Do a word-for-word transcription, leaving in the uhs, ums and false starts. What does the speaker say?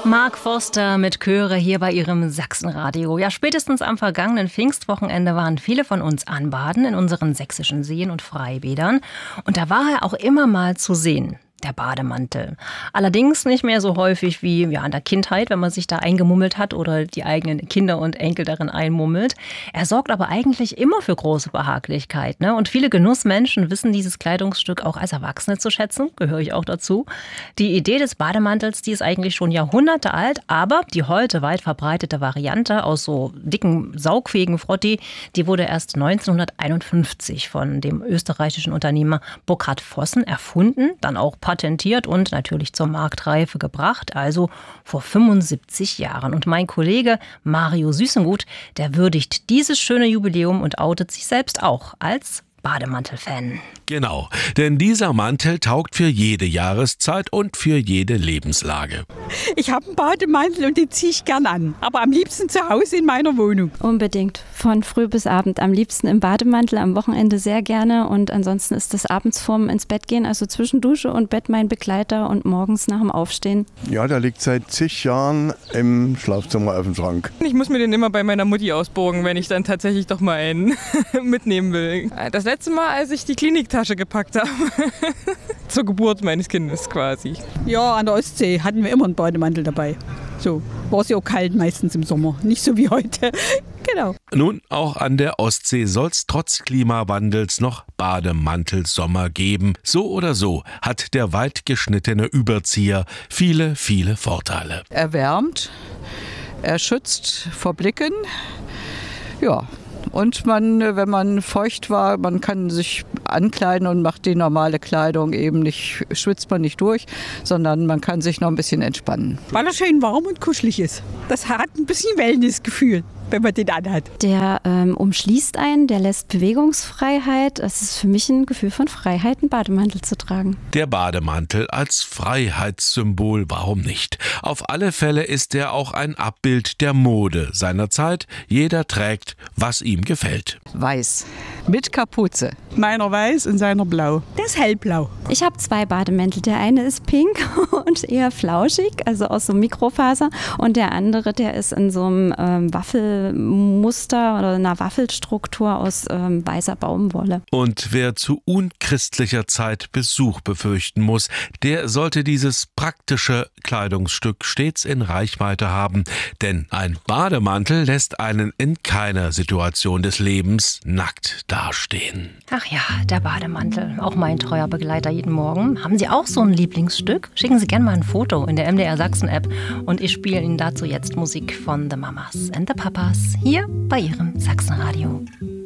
Mark Forster mit Chöre hier bei Ihrem Sachsenradio. Ja, spätestens am vergangenen Pfingstwochenende waren viele von uns anbaden in unseren sächsischen Seen und Freibädern. Und da war er auch immer mal zu sehen. Der Bademantel. Allerdings nicht mehr so häufig wie ja, in der Kindheit, wenn man sich da eingemummelt hat oder die eigenen Kinder und Enkel darin einmummelt. Er sorgt aber eigentlich immer für große Behaglichkeit, ne? Und viele Genussmenschen wissen dieses Kleidungsstück auch als Erwachsene zu schätzen, gehöre ich auch dazu. Die Idee des Bademantels, die ist eigentlich schon Jahrhunderte alt, aber die heute weit verbreitete Variante aus so dicken, saugfähigen Frotti, die wurde erst neunzehnhunderteinundfünfzig von dem österreichischen Unternehmer Burkhard Vossen erfunden, dann auch patentiert und natürlich zur Marktreife gebracht, also vor fünfundsiebzig Jahren. Und mein Kollege Mario Süßengut, der würdigt dieses schöne Jubiläum und outet sich selbst auch als Bademantel-Fan. Genau, denn dieser Mantel taugt für jede Jahreszeit und für jede Lebenslage. Ich habe einen Bademantel und den ziehe ich gern an, aber am liebsten zu Hause in meiner Wohnung. Unbedingt, von früh bis abend. Am liebsten im Bademantel, am Wochenende sehr gerne und ansonsten ist das abends vorm ins Bett gehen, also zwischen Dusche und Bett mein Begleiter und morgens nach dem Aufstehen. Ja, der liegt seit zig Jahren im Schlafzimmer auf dem Schrank. Ich muss mir den immer bei meiner Mutti ausborgen, wenn ich dann tatsächlich doch mal einen mitnehmen will. Das letzte Mal, als ich die Kliniktasche gepackt habe. Zur Geburt meines Kindes quasi. Ja, an der Ostsee hatten wir immer einen Bademantel dabei. So, war es ja auch kalt meistens im Sommer, nicht so wie heute. Genau. Nun, auch an der Ostsee soll es trotz Klimawandels noch Bademantelsommer geben. So oder so hat der weit geschnittene Überzieher viele, viele Vorteile. Er wärmt, er schützt vor Blicken, ja. Und man, wenn man feucht war, man kann sich ankleiden und macht die normale Kleidung eben nicht, schwitzt man nicht durch, sondern man kann sich noch ein bisschen entspannen. Weil er schön warm und kuschelig ist. Das hat ein bisschen Wellnessgefühl, wenn man den anhat. Der ähm, umschließt einen, der lässt Bewegungsfreiheit. Es ist für mich ein Gefühl von Freiheit, einen Bademantel zu tragen. Der Bademantel als Freiheitssymbol, warum nicht? Auf alle Fälle ist er auch ein Abbild der Mode seiner Zeit. Jeder trägt, was ihm gefällt. Weiß, mit Kapuze. Meiner weiß und seiner blau. Der ist hellblau. Ich habe zwei Bademäntel. Der eine ist pink und eher flauschig, also aus so Mikrofaser. Und der andere, der ist in so einem ähm, Waffelmuster oder einer Waffelstruktur aus ähm, weißer Baumwolle. Und wer zu unchristlicher Zeit Besuch befürchten muss, der sollte dieses praktische Kleidungsstück stets in Reichweite haben. Denn ein Bademantel lässt einen in keiner Situation des Lebens nackt dastehen. Ach ja, der Bademantel, auch mein treuer Begleiter jeden Morgen. Haben Sie auch so ein Lieblingsstück? Schicken Sie gerne mal ein Foto in der M D R Sachsen-App und ich spiele Ihnen dazu jetzt Musik von The Mamas and the Papas hier bei Ihrem Sachsenradio.